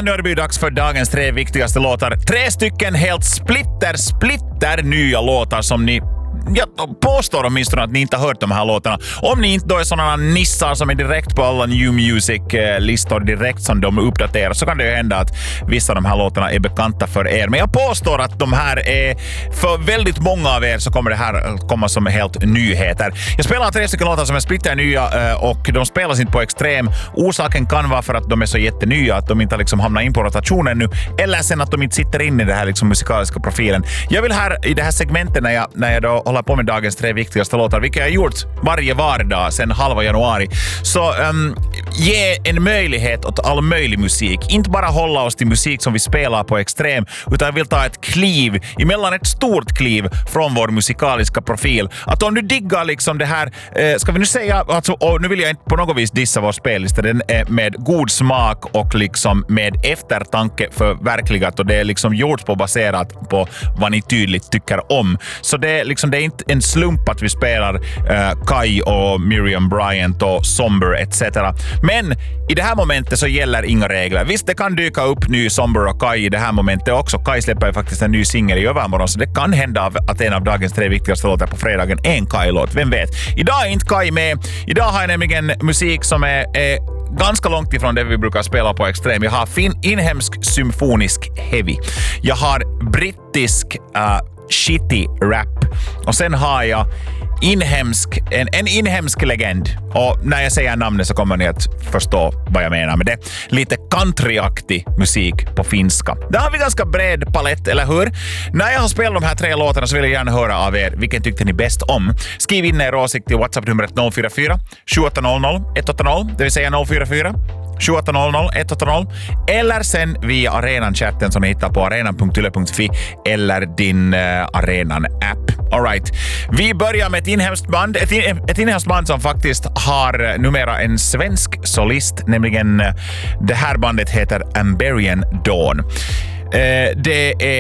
nu har det blivit dags för dagens 3 viktigaste låtar. 3 stycken helt splitter nya låtar som ni... Jag påstår åtminstone att ni inte har hört de här låtarna. Om ni inte då är sådana nissar som är direkt på alla New Music-listor direkt som de uppdaterar, så kan det ju hända att vissa av de här låtarna är bekanta för er. Men jag påstår att de här är, för väldigt många av er så kommer det här komma som helt nyheter. Jag spelar 3 stycken låtar som är splitter nya och de spelas inte på extrem. Orsaken kan vara för att de är så jättenya att de inte liksom hamnar in på rotationen nu, eller sen att de inte sitter in i det här liksom musikaliska profilen. Jag vill här i det här segmentet när jag då håller på med dagens 3 viktigaste låtar, vilka jag har gjort varje vardag sedan halva januari, så ge en möjlighet åt all möjlig musik. Inte bara hålla oss till musik som vi spelar på extrem, utan jag vill ta ett kliv, emellan ett stort kliv från vår musikaliska profil. Att om du diggar liksom det här, ska vi nu säga, alltså, och nu vill jag inte på något vis dissa vår spellista, den är med god smak och liksom med eftertanke förverkligat, och det är liksom gjort på baserat på vad ni tydligt tycker om. Så det är liksom, det är inte en slump att vi spelar Kai och Miriam Bryant och Somber etc. Men i det här momentet så gäller inga regler. Visst, det kan dyka upp ny Somber och Kai i det här momentet också. Kai släpper ju faktiskt en ny singel i övermorgon, så det kan hända att en av dagens 3 viktigaste låtar på fredagen är en Kai-låt. Vem vet? Idag är inte Kai med. Idag har jag nämligen musik som är ganska långt ifrån det vi brukar spela på extrem. Jag har inhemsk symfonisk heavy. Jag har brittisk shitty rap. Och sen har jag en inhemsk legend. Och när jag säger namnet så kommer ni att förstå vad jag menar med det. Lite countryaktig musik på finska. Där har vi ganska bred palett, eller hur? När jag har spelat de här 3 låtarna så vill jag gärna höra av er. Vilken tyckte ni bäst om? Skriv in er åsikt till WhatsApp-numret 044 2800 180, det vill säga 044 2800 180, eller sen via Arenan-chatten som ni hittar på arenan.yle.fi eller din Arenan-app. All right. Vi börjar med ett inhemskt band. Ett inhemskt band som faktiskt har numera en svensk solist, nämligen det här bandet heter Amberian Dawn. Det